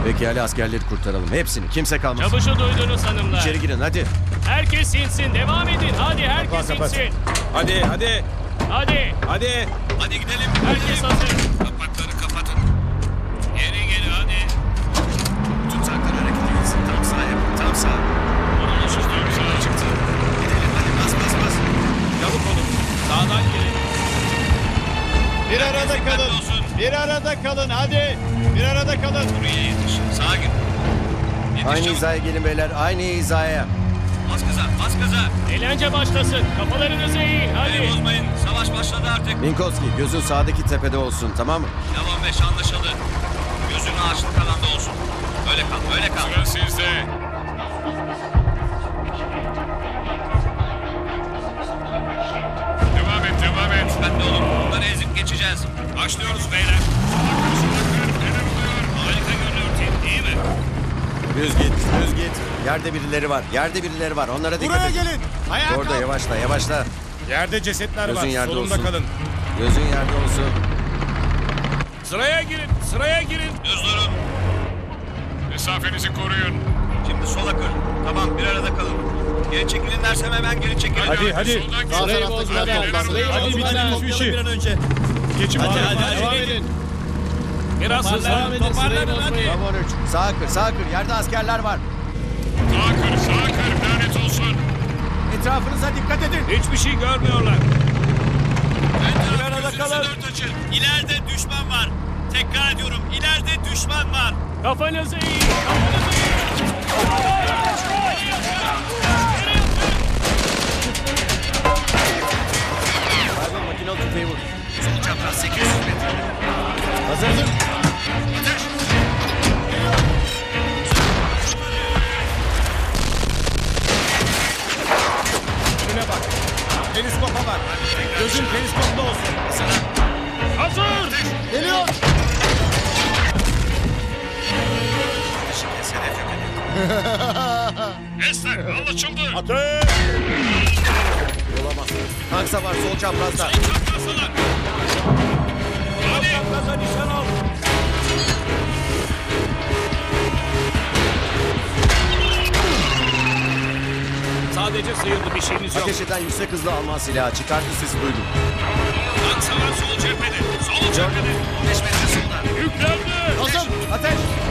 Pekala, askerleri kurtaralım. Hepsini. Kimse kalmasın. Çavuşu duydunuz hanımlar. İçeri girin hadi. Herkes insin. Devam edin. Hadi herkes Kapat. insin. Hadi hadi. Hadi. Hadi. Hadi gidelim. Herkes hazır. Kapakları kapatın. Geri geri hadi. Tutsaklar hareket etsin. Tam sağ yapın. Tam sağ. Onun için tam sağa çıktı. Gidelim hadi bas bas bas. Çabuk olun. Sağdan gelin. Bir arada kalın. Bir arada kalın hadi. Bir arada kalın. Buraya yetiş. Sağa gir. Yetiş Aynı çabuk. hizaya gelin beyler. Aynı hizaya. Bas gaza. Bas gaza. Eğlence başlasın. Kafalarınızı eğin. Beni Hadi. bozmayın. Savaş başladı artık. Minkowski, gözün sağdaki tepede olsun, tamam mı? Yaman 5 anlaşıldı. Gözün ağaçlık alanda olsun. Öyle kal. Öyle kal. Sıra sizde. Devam et, devam et. Dikkatli olun. Bunları ezip geçeceğiz. Başlıyoruz beyler. Neler oluyor? Harika görünüyor Tim. İyi mi? Düz git, düz git. Yerde birileri var, yerde birileri var. Onlara dikkat Buraya et. gelin. Ayağa Orada kalk. yavaşla, yavaşla. Yerde cesetler Gözün var. yerde Solumda olsun. kalın. Gözün yerde olsun. Sıraya girin, sıraya girin. Düz durun. Mesafenizi koruyun. Şimdi sola kır. Tamam bir arada kalın. Geri çekilin dersem hemen geri çekilin. Hadi hadi. Soldan Sağ girin. tarafta Hadi, güzel neler toplar. oluyor? Hadi bitirelim şu işi. Bir an önce. Geçin Hadi bakalım. hadi devam edin. Biraz hızlı. Toparlanın hadi. Tamam 13. Sağ kır, sağ kır. Yerde askerler var. Sağa kır, lanet olsun. Etrafınıza dikkat edin. Hiçbir şey görmüyorlar. Bir arada kalın. İleride düşman var. Tekrar ediyorum. İleride düşman var. Kafanızı eğin. Kafanızı eğin. Pardon, makinalı tüfeği vur. Sol çapraz 800 metre. Hazır. Ateş. Önüne bak. Periskopa bak. Gözün periskopta olsun. Hazır. Geliyor. Ateşi kes hedef yok edin. Esler, anlaşıldı. Olamaz. Tanksa var sol çaprazda. Çaprazdalar. Hadi. Gaza nişan al. Sadece sıyırdı, bir şeyiniz yok. Ateş eden yüksek hızlı Alman silahı. Çıkarttı sesi duydum. Tank savar sol cephede. Sol cephede. 15 metre solda. Yüklendi. Hazır. Ateş!